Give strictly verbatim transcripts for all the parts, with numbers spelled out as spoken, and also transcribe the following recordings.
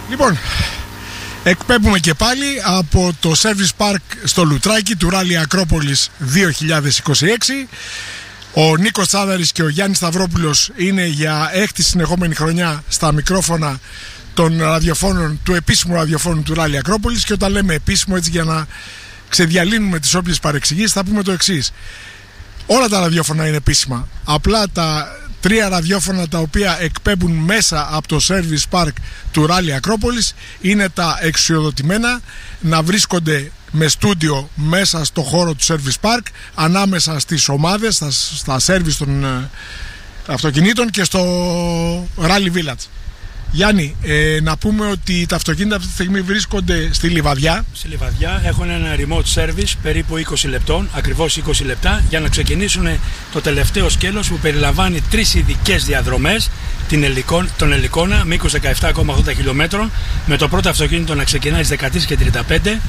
Λοιπόν, εκπέμπουμε και πάλι από το Service Park στο Λουτράκι του Rally Acropolis δύο χιλιάδες είκοσι έξι. Ο Νίκος Τσάδαρης και ο Γιάννης Σταυρόπουλος είναι για έκτη συνεχόμενη χρονιά στα μικρόφωνα των ραδιοφώνων, του επίσημου ραδιοφώνου του Rally Acropolis. Και όταν λέμε επίσημο, έτσι για να ξεδιαλύνουμε τις όποιες παρεξηγήσεις, θα πούμε το εξής: όλα τα ραδιόφωνα είναι επίσημα. Απλά τα τρία ραδιόφωνα τα οποία εκπέμπουν μέσα από το Service Park του Rally Acropolis είναι τα εξουσιοδοτημένα να βρίσκονται με στούντιο μέσα στο χώρο του Service Park, ανάμεσα στις ομάδες, στα, στα service των ε, αυτοκινήτων και στο Rally Village. Γιάννη, ε, να πούμε ότι τα αυτοκίνητα αυτή τη στιγμή βρίσκονται στη Λιβαδιά. Στη Λιβαδιά έχουν ένα remote service περίπου είκοσι λεπτών, ακριβώς είκοσι λεπτά, για να ξεκινήσουν το τελευταίο σκέλος που περιλαμβάνει τρεις ειδικές διαδρομές, την Ελικόνα, τον Ελικόνα, μήκος δεκαεπτά κόμμα ογδόντα χιλιόμετρων, με το πρώτο αυτοκίνητο να ξεκινάει στις δεκατρείς και τριάντα πέντε.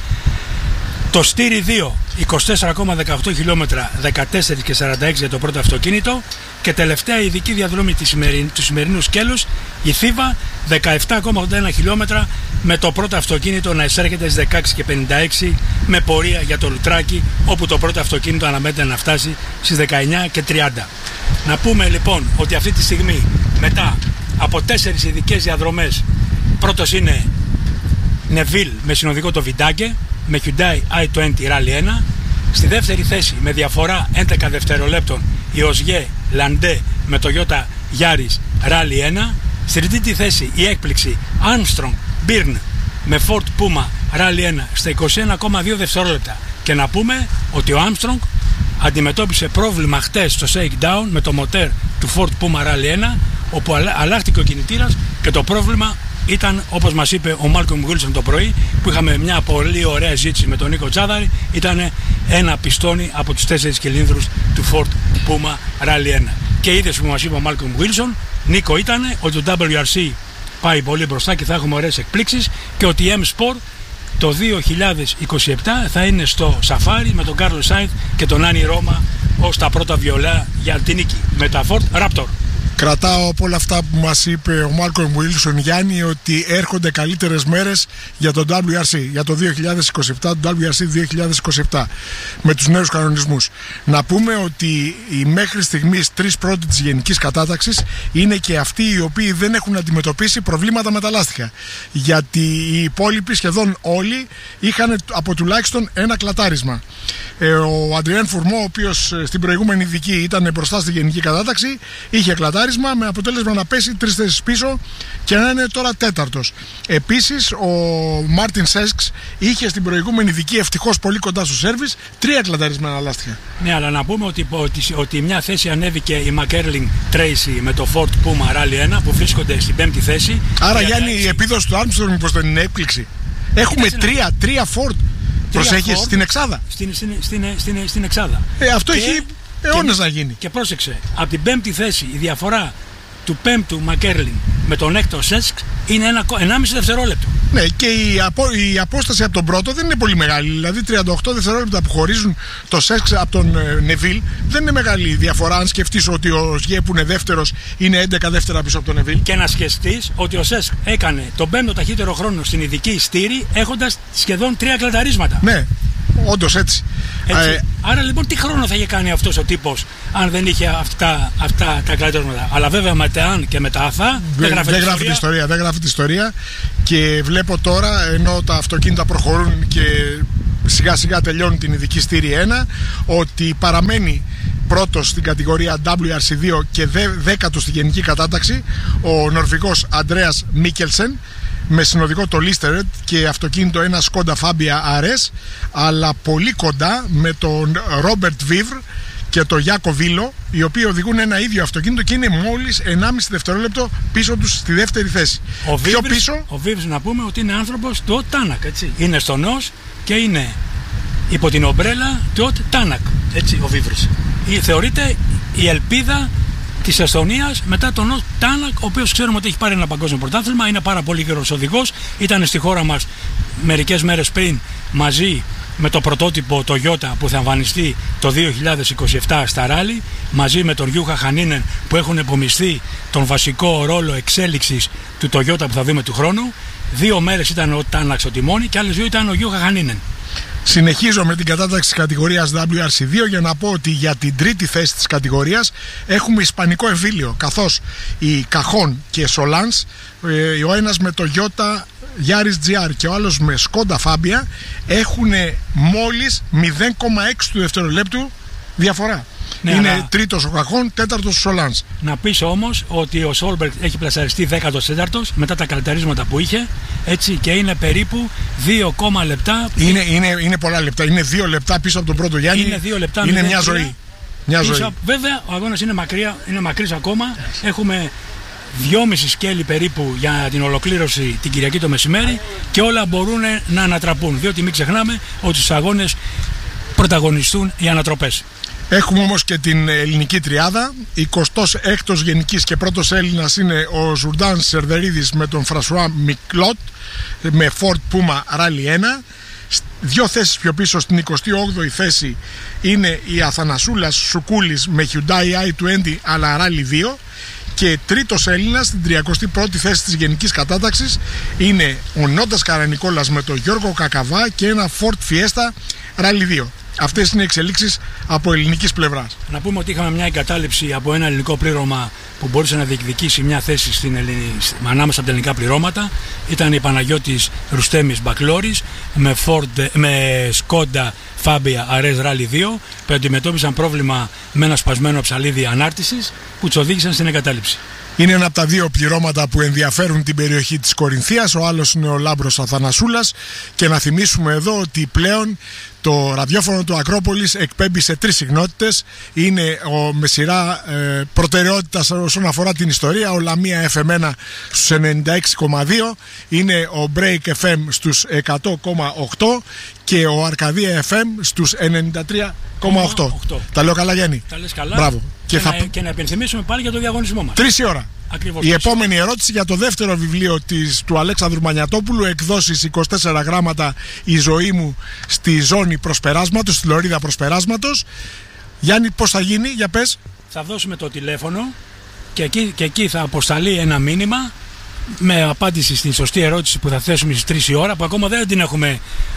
Το Στήρι δύο, είκοσι τέσσερα κόμμα δεκαοκτώ χιλιόμετρα, δεκατέσσερα και σαράντα έξι για το πρώτο αυτοκίνητο. Και τελευταία ειδική διαδρομή του σημερινού, του σημερινού σκέλους, η Θήβα, δεκαεπτά κόμμα ογδόντα ένα χιλιόμετρα, με το πρώτο αυτοκίνητο να εισέρχεται στις δεκαέξι και πενήντα έξι, με πορεία για το Λουτράκι, όπου το πρώτο αυτοκίνητο αναμένεται να φτάσει στις δεκαεννιά και τριάντα. Να πούμε λοιπόν ότι αυτή τη στιγμή, μετά από τέσσερις ειδικές διαδρομές, πρώτος είναι Νεβίλ με συνοδικό το Βιντάκε, με Hyundai άι είκοσι Rally ένα. Στη δεύτερη θέση, με διαφορά έντεκα δευτερολέπτων, η Ogier Landé με το Toyota Yaris Rally ένα. Στη τρίτη θέση, η έκπληξη Armstrong Byrne με Ford Puma Rally ένα στα είκοσι ένα κόμμα δύο δευτερόλεπτα. Και να πούμε ότι ο Armstrong αντιμετώπισε πρόβλημα χτες στο shakedown με το μοτέρ του Ford Puma Rally ένα, όπου αλλάχτηκε ο κινητήρας και το πρόβλημα ήταν, όπως μας είπε ο Μάλκομ Γουίλσον το πρωί, που είχαμε μια πολύ ωραία ζήτηση με τον Νίκο Τσάδαρη, ήταν ένα πιστόνι από τους τέσσερις κυλίνδρους του Ford Puma Rally ένα. Και είδες που μας είπε ο Μάλκομ Γουίλσον, Νίκο, ήταν ότι το ντάμπλιου αρ σι πάει πολύ μπροστά και θα έχουμε ωραίες εκπλήξεις, και ότι η M-Sport το δύο χιλιάδες είκοσι επτά θα είναι στο σαφάρι με τον Κάρλος Σάινθ και τον Άννη Ρώμα ως τα πρώτα βιολά για την νίκη με τα Ford Raptor. Κρατάω από όλα αυτά που μας είπε ο Μάλκομ Γουίλσον, Γιάννη, ότι έρχονται καλύτερες μέρες για το ντάμπλιου αρ σι, για το δύο χιλιάδες είκοσι επτά, το ντάμπλιου αρ σι δύο χιλιάδες είκοσι επτά, με τους νέους κανονισμούς. Να πούμε ότι οι μέχρι στιγμής τρεις πρώτοι της γενικής κατάταξης είναι και αυτοί οι οποίοι δεν έχουν αντιμετωπίσει προβλήματα με τα λάστιχα. Γιατί οι υπόλοιποι σχεδόν όλοι είχαν από τουλάχιστον ένα κλατάρισμα. Ο Αντριάν Φουρμό, ο οποίος στην προηγούμενη ειδική ήταν μπροστά στη γενική κατάταξη, είχε κλατάρισμα με αποτέλεσμα να πέσει τρεις θέσεις πίσω και να είναι τώρα τέταρτος. Επίσης, ο Μάρτιν Σέσκς είχε στην προηγούμενη ειδική, ευτυχώς πολύ κοντά στο σέρβις, τρία κλαταρισμένα λάστιχα. Ναι, αλλά να πούμε ότι, ότι, ότι μια θέση ανέβηκε η Μακέρλινγκ Τρέισι με το Ford Puma Rally ένα, που βρίσκονται στην πέμπτη θέση. Άρα, Γιάννη, η επίδοση του Armstrong μήπως δεν είναι έκπληξη? Έχουμε τρία, τρία Ford. Προσέχεις στην εξάδα. Στην, στην, στην, στην, στην εξάδα. Ε, αυτό και, έχει αιώνες να γίνει. Και πρόσεξε, από την πέμπτη θέση η διαφορά του πέμπτου Μακέρλιν με τον έκτο Σέσκ είναι ενάμιση δευτερόλεπτο. Ναι, και η, απο, η απόσταση από τον πρώτο δεν είναι πολύ μεγάλη. Δηλαδή τριάντα οκτώ δευτερόλεπτα που χωρίζουν το Σέσκ από τον ε, Νεβίλ δεν είναι μεγάλη διαφορά. Αν σκεφτείς ότι ο Σγέ που είναι δεύτερος είναι έντεκα δεύτερα πίσω από τον Νεβίλ. Και να σκεφτείς ότι ο Σέσκ έκανε τον πέμπτο ταχύτερο χρόνο στην ειδική Στήρι έχοντας σχεδόν τρία κλαταρίσματα. Ναι. Όντως έτσι. έτσι. Ε, Άρα λοιπόν τι χρόνο θα είχε κάνει αυτός ο τύπος αν δεν είχε αυτά, αυτά τα κλαταρίσματα? Αλλά βέβαια με τα αν και με τα αθά δεν γράφει δεν την ιστορία. Δεν γράφει την ιστορία. Και βλέπω τώρα, ενώ τα αυτοκίνητα προχωρούν και σιγά σιγά τελειώνουν την ειδική Στήρι ένα, ότι παραμένει πρώτος στην κατηγορία ντάμπλιου αρ σι δύο και δέκατος στη γενική κατάταξη ο Νορβηγός Αντρέας Μίκελσεν, με συνοδικό το Listerad και αυτοκίνητο ένα Skoda Fabia αρ ες, αλλά πολύ κοντά με τον Robert Vivre και τον Γιάκο Βίλο, οι οποίοι οδηγούν ένα ίδιο αυτοκίνητο και είναι μόλις ενάμιση δευτερόλεπτο πίσω τους στη δεύτερη θέση. Ο Πιο Vivres, πίσω... ο Vivres, να πούμε ότι είναι άνθρωπος του Τάνακ, έτσι. Είναι στο νος και είναι υπό την ομπρέλα του Τάνακ, έτσι, ο Vivres. Θεωρείται η ελπίδα της Εσθονίας μετά τον Νοτ Τάνακ, ο οποίος ξέρουμε ότι έχει πάρει ένα παγκόσμιο πρωτάθλημα, είναι πάρα πολύ γερός οδηγός, ήταν στη χώρα μας μερικές μέρες πριν μαζί με το πρωτότυπο Toyota που θα εμφανιστεί το δύο χιλιάδες είκοσι επτά στα ράλι, μαζί με τον Γιούχα Χανίνεν που έχουν επομιστεί τον βασικό ρόλο εξέλιξης του Toyota που θα δούμε του χρόνου. Δύο μέρες ήταν ο Τάναξ στο τιμόνι και άλλες δύο ήταν ο Γιούχα Χανίνεν. Συνεχίζω με την κατάταξη της κατηγορίας ντάμπλιου αρ σι δύο για να πω ότι για την τρίτη θέση της κατηγορίας έχουμε ισπανικό εμφύλιο, καθώς η Καχών και Σολάνς, ο ένας με το Toyota Yaris τζι αρ και ο άλλος με Skoda Fabia, έχουν μόλις μηδέν κόμμα έξι του δευτερολέπτου διαφορά. Ναι, είναι αλλά... τρίτος ο Καχών, τέταρτος ο Σολάνς. Να πεις όμως ότι ο Σόλμπεργκ έχει πλασαριστεί δέκατος τέταρτος μετά τα καλυτερίσματα που είχε, έτσι, και είναι περίπου δύο κόμμα λεπτά. Είναι, είναι, είναι πολλά λεπτά. Είναι δύο λεπτά πίσω από τον πρώτο Γιάννη. Είναι δύο λεπτά. Είναι μια ζωή. Μια πίσω, ζωή. Βέβαια ο αγώνας είναι, μακριά, είναι μακρύς ακόμα. Yes. Έχουμε δυόμιση σκέλη περίπου για την ολοκλήρωση την Κυριακή το μεσημέρι και όλα μπορούν να ανατραπούν. Διότι μην ξεχνάμε ότι στους αγώνες πρωταγωνιστούν οι ανατροπές. Έχουμε όμως και την ελληνική τριάδα. εικοστός έκτος γενικής και πρώτος Έλληνας είναι ο Ζουρντάν Σερδερίδης με τον Φρασουά Μικλότ με Ford Puma Rally ένα. Δύο θέσεις πιο πίσω, στην εικοστή όγδοη θέση, είναι η Αθανασούλας Σουκούλης με Hyundai άι είκοσι αλλά Rally δύο. Και τρίτος Έλληνας στην τριακοστή πρώτη θέση της γενικής κατάταξης είναι ο Νόντας Καρανικόλας με τον Γιώργο Κακαβά και ένα Ford Fiesta Rally δύο. Αυτές είναι οι εξελίξεις από ελληνικής πλευράς. Να πούμε ότι είχαμε μια εγκατάλειψη από ένα ελληνικό πλήρωμα που μπορούσε να διεκδικήσει μια θέση στην Ελλη... ανάμεσα από τα ελληνικά πληρώματα. Ήταν η Παναγιώτης Ρουστέμις Μπακλόρης με, Ford... με Skoda Fabia Ares Rally δύο που αντιμετώπισαν πρόβλημα με ένα σπασμένο ψαλίδι ανάρτησης που τους οδήγησαν στην εγκατάλειψη. Είναι ένα από τα δύο πληρώματα που ενδιαφέρουν την περιοχή της Κορινθίας. Ο άλλος είναι ο Λάμπρος Αθανασούλας. Και να θυμίσουμε εδώ ότι πλέον το ραδιόφωνο του Ακρόπολης εκπέμπει σε τρεις συχνότητες. Είναι ο, με σειρά ε, προτεραιότητας όσον αφορά την ιστορία, ο Λαμία εφ εμ ένα στους ενενήντα έξι κόμμα δύο, είναι ο Break εφ εμ στους εκατό κόμμα οκτώ και ο Αρκαδία εφ εμ στους ενενήντα τρία κόμμα οκτώ. Τα λέω καλά, Γιάννη? Τα λες καλά. Μπράβο. Και, και, θα... να, και να επενθυμίσουμε πάλι για το διαγωνισμό μας. Τρεις η ώρα. Ακριβώς. Η επόμενη ερώτηση για το δεύτερο βιβλίο της, του Αλέξανδρου Μανιατόπουλου, εκδόσεις είκοσι τέσσερα γράμματα, η ζωή μου στη ζώνη προσπεράσματος, στη λωρίδα προσπεράσματος. Γιάννη, πώς θα γίνει, για πες? Θα δώσουμε το τηλέφωνο και εκεί, και εκεί θα αποσταλεί ένα μήνυμα με απάντηση στην σωστή ερώτηση που θα θέσουμε στις τρεις η ώρα, που ακόμα δεν την έχουμε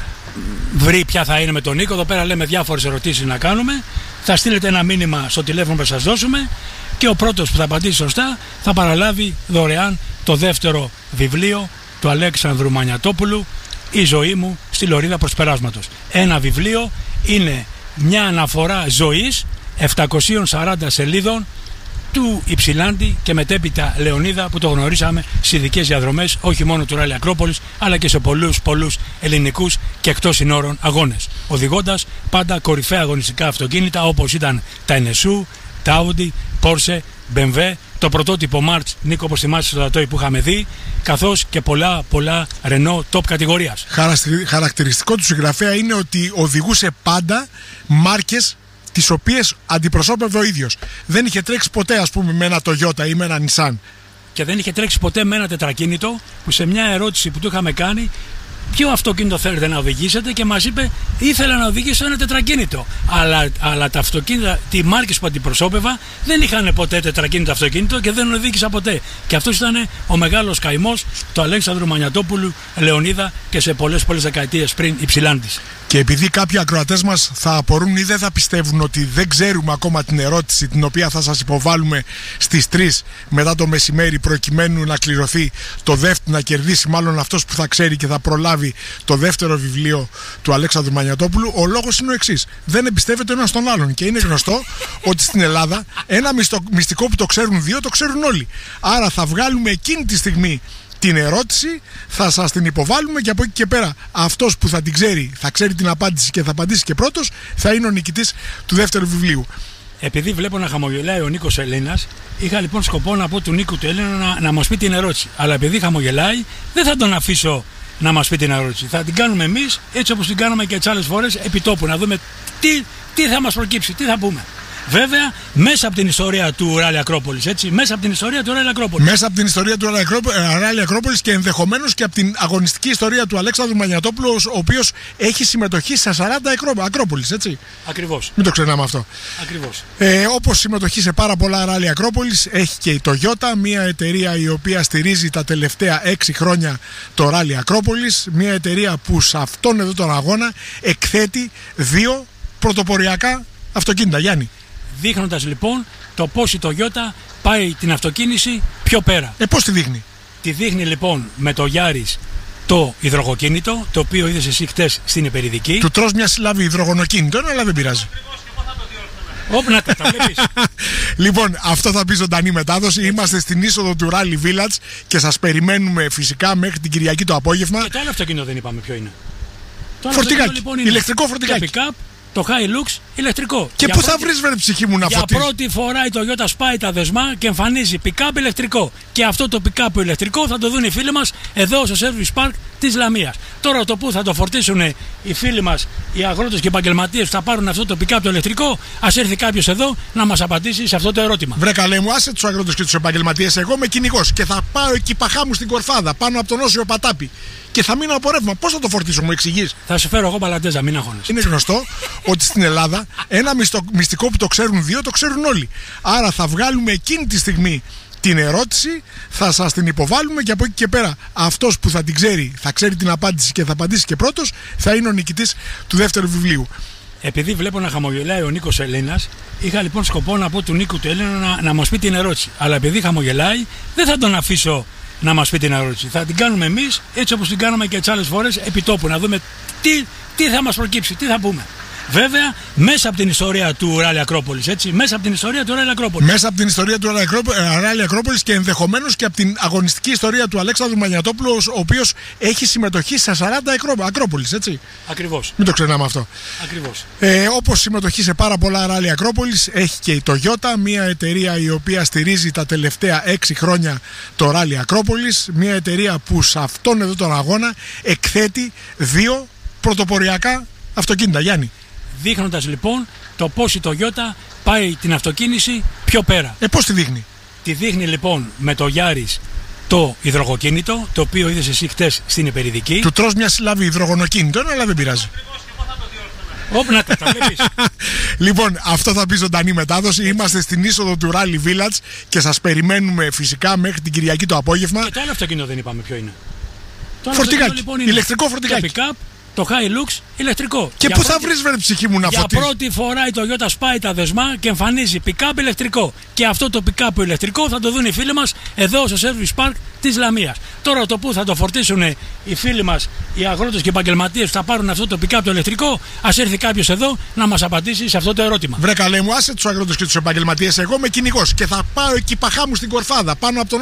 βρει ποια θα είναι με τον Νίκο. Εδώ πέρα λέμε διάφορες ερωτήσεις να κάνουμε. Θα στείλετε ένα μήνυμα στο τηλέφωνο που θα σας δώσουμε και ο πρώτος που θα απαντήσει σωστά θα παραλάβει δωρεάν το δεύτερο βιβλίο του Αλέξανδρου Μανιατόπουλου, «Η ζωή μου στη λωρίδα προσπεράσματος». Ένα βιβλίο, είναι μια αναφορά ζωής επτακόσιες σαράντα σελίδων του Υψηλάντη και μετέπειτα Λεωνίδα, που το γνωρίσαμε στις ειδικές διαδρομές όχι μόνο του Ράλι Ακρόπολης αλλά και σε πολλούς πολλούς ελληνικούς και εκτός συνόρων αγώνες, οδηγώντας πάντα κορυφαία αγωνιστικά αυτοκίνητα όπως ήταν τα εν ες γιου, τα Audi, Porsche, μπι εμ ντάμπλιου, το πρωτότυπο March, Νίκο, όπως θυμάσαι στο Δατόι που είχαμε δει, καθώς και πολλά πολλά Renault top κατηγορίας. Χαρακτηριστικό του συγγραφέα είναι ότι οδηγούσε πάντα μάρκες τις οποίες αντιπροσώπευε ο ίδιος. Δεν είχε τρέξει ποτέ, ας πούμε, με ένα Toyota ή με ένα Nissan. Και δεν είχε τρέξει ποτέ με ένα τετρακίνητο, που σε μια ερώτηση που του είχαμε κάνει, ποιο αυτοκίνητο θέλετε να οδηγήσετε, και μας είπε, ήθελα να οδηγήσω ένα τετρακίνητο. Αλλά, αλλά τα αυτοκίνητα, τι μάρκες που αντιπροσώπευα, δεν είχαν ποτέ τετρακίνητο αυτοκίνητο και δεν οδήγησα ποτέ. Και αυτός ήταν ο μεγάλος καημός του Αλέξανδρου Μανιατόπουλου, Λεωνίδα, και σε πολλές πολλές δεκαετίες πριν Υψηλάντης. Και επειδή κάποιοι ακροατές μας θα απορούν ή δεν θα πιστεύουν ότι δεν ξέρουμε ακόμα την ερώτηση την οποία θα σας υποβάλουμε στις τρεις μετά το μεσημέρι, προκειμένου να κληρωθεί το δεύτερο, να κερδίσει μάλλον αυτός που θα ξέρει και θα προλάβει το δεύτερο βιβλίο του Αλέξανδρου Μανιατόπουλου, ο λόγος είναι ο εξής: δεν εμπιστεύεται ο ένας τον άλλον. Και είναι γνωστό ότι στην Ελλάδα ένα μυστικό που το ξέρουν δύο, το ξέρουν όλοι. Άρα θα βγάλουμε εκείνη τη στιγμή την ερώτηση, θα σας την υποβάλουμε και από εκεί και πέρα αυτός που θα την ξέρει, θα ξέρει την απάντηση και θα απαντήσει και πρώτος, θα είναι ο νικητής του δεύτερου βιβλίου. Επειδή βλέπω να χαμογελάει ο Νίκος Ελλήνας, είχα λοιπόν σκοπό να πω του Νίκου του Έλληνα να, να μας πει την ερώτηση. Αλλά επειδή χαμογελάει, δεν θα τον αφήσω να μας πει την ερώτηση. Θα την κάνουμε εμείς, έτσι όπως την κάνουμε και τις άλλες φορές, επί τόπου, να δούμε τι, τι θα μας προκύψει, τι θα πούμε. Βέβαια, μέσα από την ιστορία του Ράλι Ακρόπολης, έτσι. Μέσα από την ιστορία του Ράλι Ακρόπολης. Μέσα από την ιστορία του Ράλι Ακρόπολης και ενδεχομένως και από την αγωνιστική ιστορία του Αλέξανδρου Μανιατόπουλου, ο οποίος έχει συμμετοχή στα σαράντα Ακρόπολης, έτσι. Ακριβώς. Μην το ξεχνάμε αυτό. Ακριβώς. Ε, όπως συμμετοχή σε πάρα πολλά Ράλι Ακρόπολης έχει και η Toyota, μια εταιρεία η οποία στηρίζει τα τελευταία έξι χρόνια το Ράλι Ακρόπολης. Μια εταιρεία που σε αυτόν εδώ τον αγώνα εκθέτει δύο πρωτοποριακά αυτοκίνητα. Γιάννη. Δείχνοντας λοιπόν το πώς η Toyota πάει την αυτοκίνηση πιο πέρα. Ε, πώς τη δείχνει? Τη δείχνει λοιπόν με το Yaris το υδρογοκίνητο, το οποίο είδες εσύ χτες στην Υπερηδική. Του τρως μια συλλάβη υδρογονοκίνητο, αλλά δεν πειράζει. Όπ, να τα, τα βλέπεις. Λοιπόν, αυτό θα πει ζωντανή μετάδοση. Έτσι. Είμαστε στην είσοδο του Rally Village και σας περιμένουμε φυσικά μέχρι την Κυριακή το απόγευμα. Και το άλλο αυτοκίνητο δεν είπαμε ποιο είναι. Το φορτηγάκι. Λοιπόν είναι ηλεκτρικό φορτηγάκι. Το pick-up, το Hilux ηλεκτρικό. Και πού θα βρεις βρε ψυχή μου να για φωτίσεις? Για πρώτη φορά η Toyota σπάει τα δεσμά και εμφανίζει pick-up ηλεκτρικό. Και αυτό το pick-up ηλεκτρικό θα το δουν οι φίλοι μας εδώ στο Service Park της Λαμίας. Τώρα το που θα το φορτίσουν οι φίλοι μας, οι αγρότες και οι επαγγελματίες που θα πάρουν αυτό το pick-up το ηλεκτρικό, ας έρθει κάποιος εδώ να μας απαντήσει σε αυτό το ερώτημα. Βρε καλέ μου, άσε τους αγρότες και τους επαγγελματίες. Εγώ είμαι κυνηγός και θα πάω εκεί παχά μου στην Κορφάδα, πάνω από τον Όσιο Πατάπη. Και θα μείνω από ρεύμα. Πώς θα το φορτίσω, μου εξηγείς? Θα σου φέρω εγώ παλαντέζα, μην αγχώνεσαι. Είναι γνωστό ότι στην Ελλάδα ένα μυστικό που το ξέρουν δύο, το ξέρουν όλοι. Άρα θα βγάλουμε εκείνη τη στιγμή την ερώτηση, θα σας την υποβάλουμε και από εκεί και πέρα αυτός που θα την ξέρει, θα ξέρει την απάντηση και θα απαντήσει και πρώτος, θα είναι ο νικητής του δεύτερου βιβλίου. Επειδή βλέπω να χαμογελάει ο Νίκος Έλληνας, είχα λοιπόν σκοπό να πω του Νίκου του Έλληνα να, να μας πει την ερώτηση. Αλλά επειδή χαμογελάει, δεν θα τον αφήσω να μας πει την ερώτηση. Θα την κάνουμε εμείς έτσι όπως την κάναμε και τις άλλες φορές επί τόπου. Να δούμε τι, τι θα μας προκύψει, τι θα πούμε. Βέβαια, μέσα από την ιστορία του Ράλι Ακρόπολης, έτσι. Μέσα από την ιστορία του Ράλι Ακρόπολης. Μέσα από την ιστορία του Ράλι Ακρόπολης και ενδεχομένως και από την αγωνιστική ιστορία του Αλέξανδρου Μανιατόπουλου, ο οποίος έχει συμμετοχή στα σαράντα Ακρόπολης, έτσι. Ακριβώς. Μην το ξεχνάμε αυτό. Ακριβώς. Ε, όπως συμμετοχή σε πάρα πολλά Ράλι Ακρόπολης έχει και η Toyota, μια εταιρεία η οποία στηρίζει τα τελευταία έξι χρόνια το Ράλι Ακρόπολης. Μια εταιρεία που σε αυτόν εδώ τον αγώνα εκθέτει δύο πρωτοποριακά αυτοκίνητα. Γιάννη. Δείχνοντας λοιπόν το πώς η Toyota πάει την αυτοκίνηση πιο πέρα. Ε, πώς τη δείχνει? Τη δείχνει λοιπόν με το Yaris το υδρογοκίνητο, το οποίο είδες εσύ χτες στην Υπερηδική. Του τρως μια συλλάβη υδρογονοκίνητο, αλλά δεν πειράζει. Όπ, να τα, τα βλέπεις. Λοιπόν, αυτό θα πει ζωντανή μετάδοση. Έτσι. Είμαστε στην είσοδο του Rally Village και σας περιμένουμε φυσικά μέχρι την Κυριακή το απόγευμα. Και το άλλο αυτοκίνητο δεν είπαμε ποιο είναι. Το φορτηγάκι. Λοιπόν είναι ηλεκτρικό φορτηγάκι. Το pick-up, το Hilux ηλεκτρικό. Και πού θα βρεις βρε ψυχή μου να για φωτίσεις? Για πρώτη φορά η Toyota σπάει τα δεσμά και εμφανίζει pick-up ηλεκτρικό. Και αυτό το pick-up ηλεκτρικό θα το δουν οι φίλοι μας εδώ στο Service Park της Λαμίας. Τώρα το που θα το φορτίσουν οι φίλοι μας, οι αγρότες και οι επαγγελματίες που θα πάρουν αυτό το pick-up το ηλεκτρικό, ας έρθει κάποιος εδώ να μας απαντήσει σε αυτό το ερώτημα. Βρε καλέ μου, άσε τους αγρότες και τους επαγγελματίες. Εγώ είμαι κυνηγός και θα πάω εκεί παχά μου στην Κορφάδα, πάνω από τον